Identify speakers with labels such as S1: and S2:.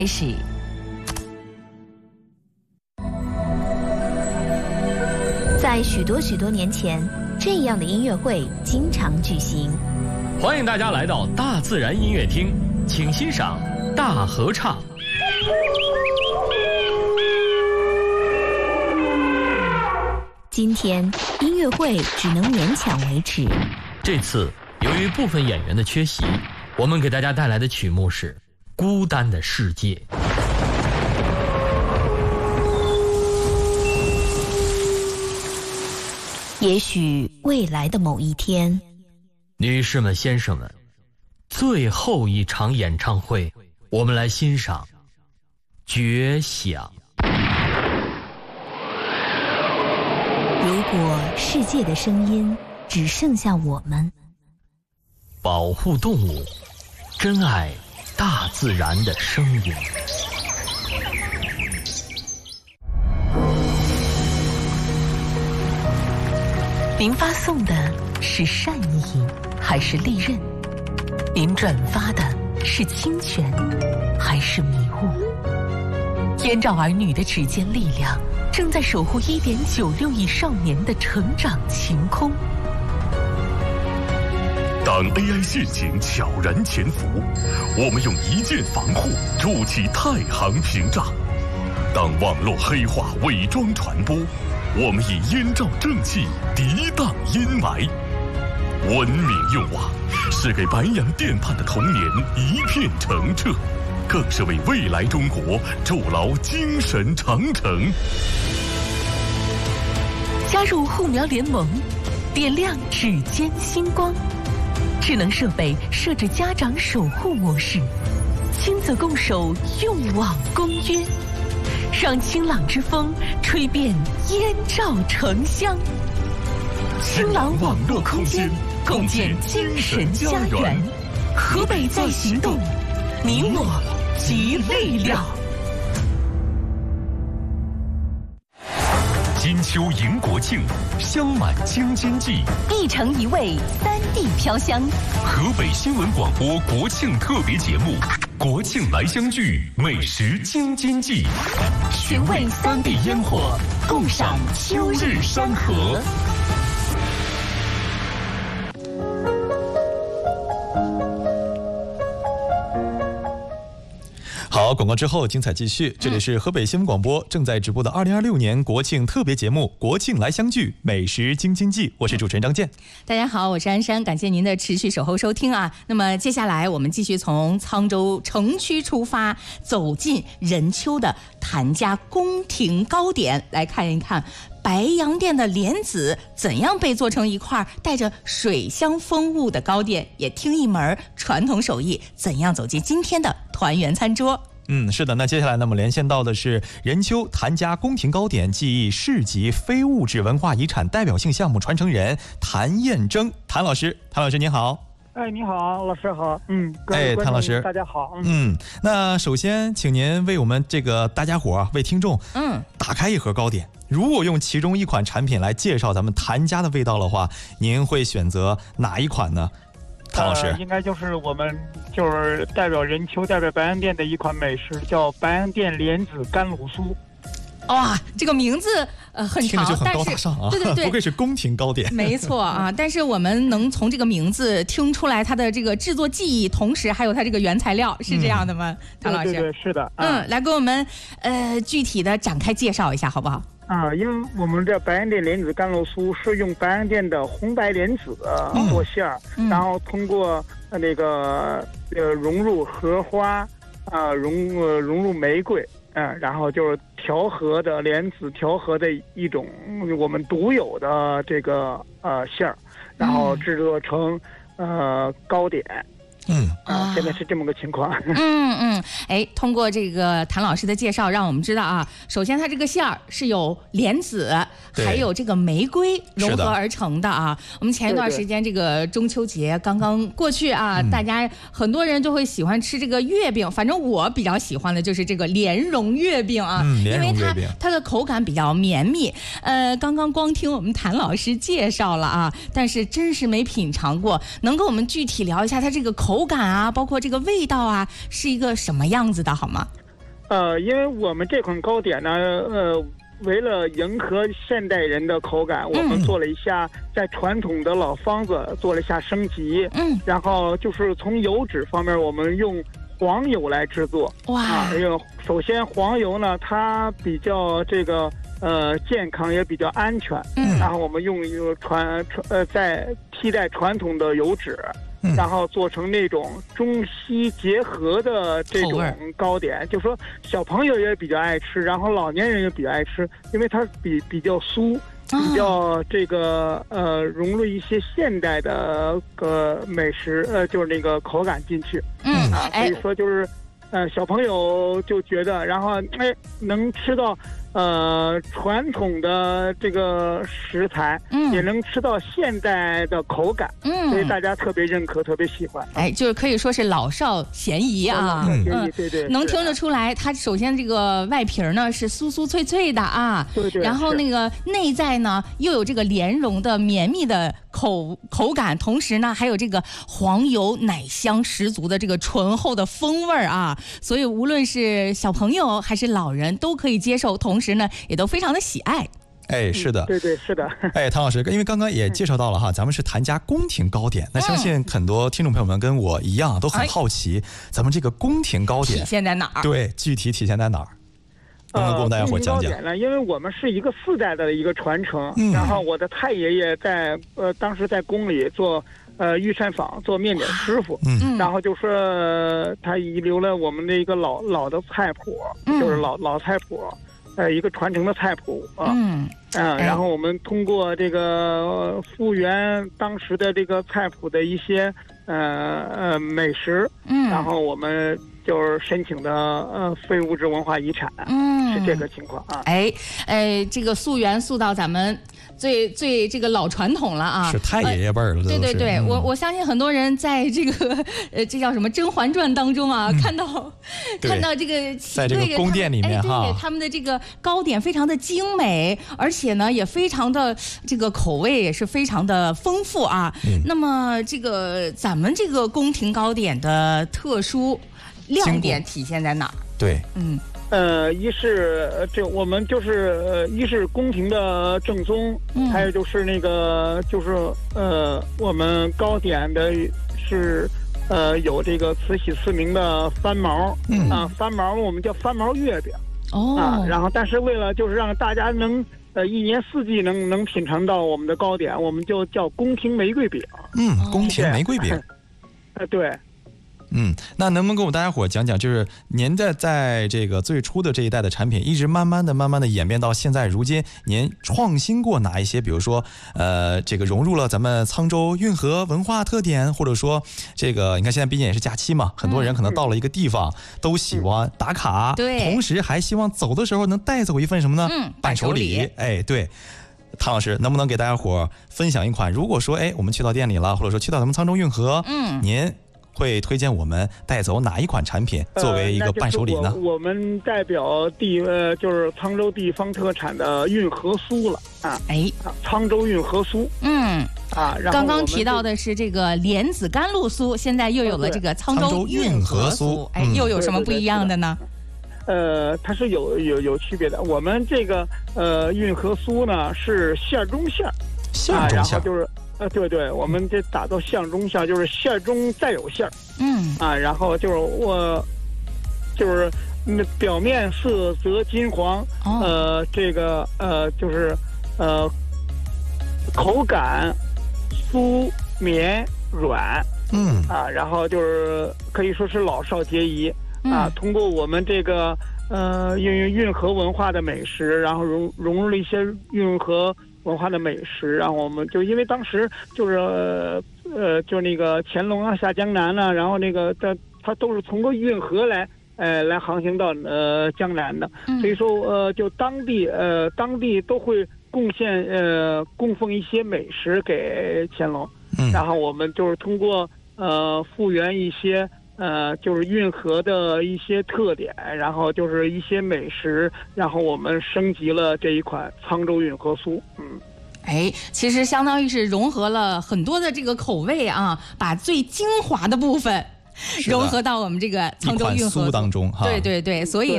S1: 始。在许多年前，这样的音乐会经常举行。
S2: 欢迎大家来到大自然音乐厅，请欣赏大合唱。
S1: 今天音乐会只能勉强维持。
S2: 这次由于部分演员的缺席，我们给大家带来的曲目是《孤单的世界》。
S1: 也许未来的某一天，
S2: 女士们、先生们，最后一场演唱会，我们来欣赏《绝响》。
S1: 如果世界的声音只剩下我们，
S2: 保护动物，珍爱大自然的声音。
S3: 您发送的是善意还是利刃？您转发的是侵权还是迷雾？天照儿女的指尖力量正在守护1.96亿少年的成长晴空。
S4: 当 AI 陷阱悄然潜伏，我们用一键防护筑起太行屏障；当网络黑化伪装传播，我们以燕赵正气涤荡阴霾。文明用网是给白洋淀畔的童年一片澄澈，更是为未来中国筑牢精神长城。
S3: 加入护苗联盟，点亮指尖星光。智能设备设置家长守护模式，亲子共守用网公约，让清朗之风吹遍燕赵城乡。清朗网络空间，共建精神家园。河北在行动，你我集力量。
S4: 金秋迎国庆，香满京津冀，
S3: 一城一味，3D飘香。
S4: 河北新闻广播国庆特别节目《国庆来相聚，美食京津冀》，
S3: 寻味3D烟火，共赏秋日山河。
S5: 好，广告之后精彩继续。这里是河北新闻广播正在直播的2026年国庆特别节目《国庆来相聚，美食京津冀》，我是主持人张健。
S6: 大家好，我是安山，感谢您的持续守候收听啊。那么接下来我们继续从沧州城区出发，走进任丘的谭家宫廷糕点，来看一看白洋淀的莲子怎样被做成一块带着水乡风物的糕点，也听一门传统手艺怎样走进今天的团圆餐桌。
S5: 是的，那接下来呢，我们连线到的是任丘谭家宫廷糕点技艺市级非物质文化遗产代表性项目传承人谭彦征，谭老师您好。
S7: 你好，老师好。各位
S5: 谭老师
S7: 大家好。
S5: 那首先请您为我们这个大家伙为听众打开一盒糕点，如果用其中一款产品来介绍咱们谭家的味道的话，您会选择哪一款呢？谭老师，
S7: 应该就是我们就是代表任丘、代表白洋淀的一款美食，叫白洋淀莲子干卤酥。
S6: 哇，这个名字很长，
S5: 听着就很高大上啊！
S6: 对，
S5: 不愧是宫廷糕点。
S6: 没错啊，但是我们能从这个名字听出来它的这个制作技艺，同时还有它这个原材料，是这样的吗？谭老师，
S7: 对，是的。
S6: 来给我们具体的展开介绍一下，好不好？
S7: 因为我们这白洋淀莲子干卤酥是用白洋淀的红白莲子做馅儿，然后通过那个融入荷花融入玫瑰，然后就是调和的莲子调和的一种我们独有的这个馅儿，然后制作成糕点。现在是这么个情况。
S6: 通过这个谭老师的介绍，让我们知道啊，首先它这个馅儿是有莲子，还有这个玫瑰融合而成的啊。我们前一段时间这个中秋节刚刚过去啊，大家很多人就会喜欢吃这个月饼，反正我比较喜欢的就是这个莲蓉月饼啊，因为它的口感比较绵密。刚刚光听我们谭老师介绍了啊，但是真是没品尝过，能跟我们具体聊一下它这个口感啊，包括这个味道啊，是一个什么样子的好吗？
S7: 因为我们这款糕点呢，为了迎合现代人的口感，我们做了一下在传统的老方子做了一下升级。然后就是从油脂方面，我们用黄油来制作。哇！首先黄油呢，它比较这个健康，也比较安全。然后我们用再替代传统的油脂。然后做成那种中西结合的这种糕点，就说小朋友也比较爱吃，然后老年人也比较爱吃，因为它比较酥，比较这个融入一些现代的美食，就是那个口感进去。所以说就是小朋友就觉得，然后能吃到传统的这个食材，也能吃到现代的口感，所以大家特别认可，特别喜欢。
S6: 就是可以说是老少咸宜啊。
S7: 对，
S6: 能听得出来，它首先这个外皮呢是酥酥脆脆的啊，
S7: 对，
S6: 然后那个内在呢又有这个莲蓉的绵密的口感，同时呢还有这个黄油奶香十足的这个醇厚的风味啊，所以无论是小朋友还是老人都可以接受，同时呢也都非常的喜爱。
S5: 是的，
S7: 对，是的。
S5: 唐老师，因为刚刚也介绍到了哈，咱们是谭家宫廷糕点，那相信很多听众朋友们跟我一样都很好奇，咱们这个宫廷糕点
S6: 体现在哪儿？
S5: 对，具体体现在哪儿？能不能给我们大家伙讲讲？
S7: 因为我们是一个4代的一个传承，然后我的太爷爷在当时在宫里做御膳坊做面点师傅，然后就说他遗留了我们的一个老的菜谱，就是老菜谱。一个传承的菜谱然后我们通过这个复原当时的这个菜谱的一些美食，然后我们就是申请的非物质文化遗产，是这个情况啊。
S6: 这个溯源溯到咱们最这个老传统了啊，
S5: 是太爷爷辈儿了。
S6: 对，我相信很多人在这个这叫什么《甄嬛传》当中啊，看到这个
S5: 在这个宫殿里面
S6: 对他们的这个糕点非常的精美，而且呢也非常的这个口味也是非常的丰富啊。那么这个咱们这个宫廷糕点的特殊亮点体现在哪儿？
S5: 对，
S7: 一是我们就是一是宫廷的正宗，还有就是那个就是我们糕点的是有这个慈禧赐名的翻毛，翻毛我们叫翻毛月饼，然后但是为了就是让大家能一年四季能品尝到我们的糕点，我们就叫宫廷玫瑰饼。
S5: 宫廷玫瑰饼。
S7: 对。
S5: 那能不能跟我们大家伙讲讲，就是您在这个最初的这一代的产品，一直慢慢的演变到现在如今，您创新过哪一些？比如说，这个融入了咱们沧州运河文化特点，或者说这个你看现在毕竟也是假期嘛，很多人可能到了一个地方都喜欢打卡，
S6: 对，
S5: 同时还希望走的时候能带走一份什么呢？伴手礼。对。唐老师，能不能给大家伙分享一款？如果说我们去到店里了，或者说去到咱们沧州运河，您会推荐我们带走哪一款产品作为一个伴手礼呢？
S7: 我们代表就是沧州地方特产的运河酥了啊！沧州运河酥，
S6: 刚刚提到的是这个莲子甘露酥，现在又有了这个沧州运河酥，又有什么不一样的呢？
S7: 它是有区别的。我们这个运河酥呢是馅中馅，然后就是对，我们这打造馅中馅，就是馅中再有馅然后就是表面色泽金黄，这个就是口感酥绵软，然后就是可以说是老少皆宜。通过我们这个运河文化的美食，然后融入了一些运河文化的美食，然后我们就因为当时就是就那个乾隆啊下江南啊，然后那个它都是从个运河来航行到江南的，所以说就当地都会供奉一些美食给乾隆，然后我们就是通过复原一些就是运河的一些特点，然后就是一些美食，然后我们升级了这一款沧州运河酥。
S6: 其实相当于是融合了很多的这个口味啊，把最精华的部分融合到我们这个沧州运河
S5: 酥当中哈。
S6: 对，所以呢。